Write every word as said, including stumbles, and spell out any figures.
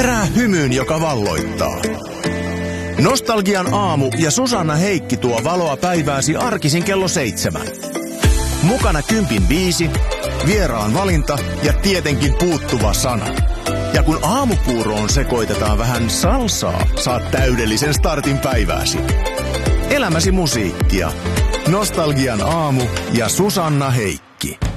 Herää hymyyn, joka valloittaa. Nostalgian aamu ja Susanna Heikki tuo valoa päivääsi arkisin kello seitsemän. Mukana kympin biisi, vieraan valinta ja tietenkin puuttuva sana. Ja kun aamupuuroon sekoitetaan vähän salsaa, saat täydellisen startin päivääsi. Elämäsi musiikkia. Nostalgian aamu ja Susanna Heikki.